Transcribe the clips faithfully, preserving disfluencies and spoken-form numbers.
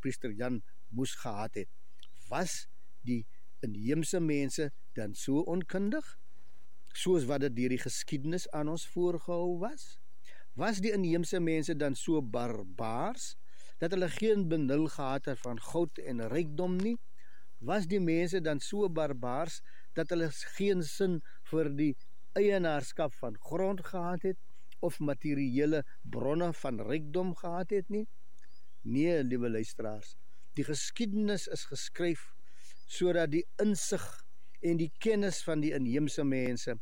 priester Jan moes gehad het. Was die inheemse mense dan so onkundig, soos wat dit deur die geskiedenis aan ons voorgehou was? Was die inheemse mense dan so barbaars, dat hulle geen benul gehad het van goud en rykdom nie? Was die mense dan so barbaars, dat hulle geen sin vir die eienaarskap van grond gehad het, of materiële bronne van rykdom gehad het nie? Nee, liewe luisteraars, die geskiedenis is geskryf sodat die insig en die kennis van die inheemse mense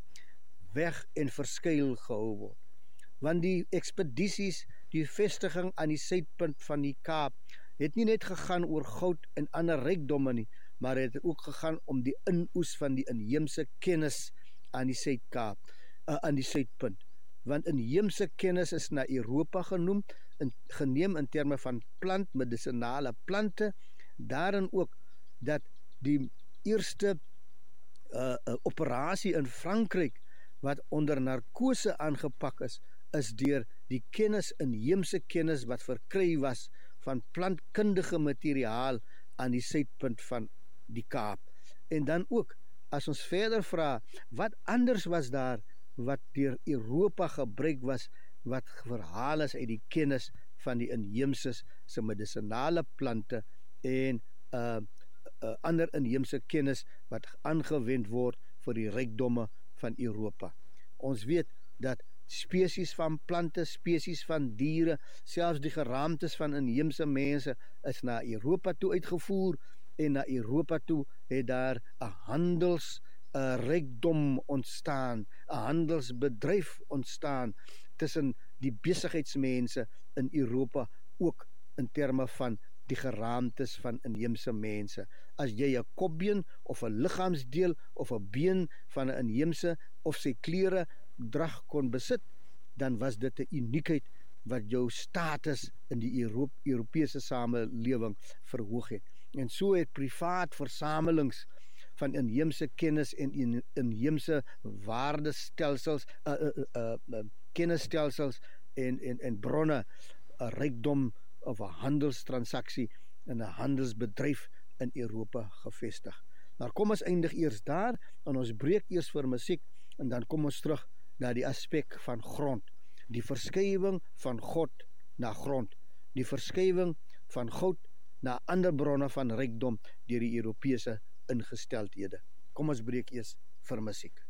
weg en verskuil gehou word. Want die ekspedisies, die vestiging aan die suidpunt van die Kaap, het nie net gegaan oor goud en ander rykdomme nie, maar het ook gegaan om die inoes van die inheemse kennis aan die Suidkaap, uh, aan die suidpunt. Want inheemse kennis is na Europa genoem, in, geneem in terme van plant, medisinale plante, daarin ook dat die eerste uh, uh, operasie in Frankryk, wat onder narkose aangepak is, is deur die kennis, inheemse kennis wat verkry was van plantkundige materiaal aan die suidpunt van die Kaap. En dan ook, as ons verder vra, wat anders was daar wat deur Europa gebruik was, wat verhaal is uit die kennis van die inheemses se medisinale plante en uh, uh, ander inheemse kennis wat aangewend word vir die rykdomme van Europa. Ons weet dat spesies van plante, spesies van diere, selfs die geraamtes van inheemse mense is na Europa toe uitgevoer, en na Europa toe het daar 'n handels uh, rykdom ontstaan, 'n handelsbedryf ontstaan tussen die besigheidsmense in Europa, ook in terme van die geraamtes van inheemse mense. As jy 'n kopbeen of 'n liggaamsdeel of 'n been van 'n inheemse of sy klere drag kon besit, dan was dit 'n uniekheid wat jou status in die Euro Europese samelewing verhoog het. En so het privaat versamelings van inheemse kennis en in, inheemse waardestelsels, uh, uh, uh, uh, kennisstelsels en, en, en bronne, 'n rykdom of 'n handelstransaksie en 'n handelsbedryf in Europa gevestig. Maar kom ons eindig eers daar, en ons breek eers vir musiek, en dan kom ons terug na die aspek van grond, die verskywing van God na grond, die verskywing van goud na ander bronne van rykdom deur die Europese ingesteldhede. Kom ons breek eers vir musiek.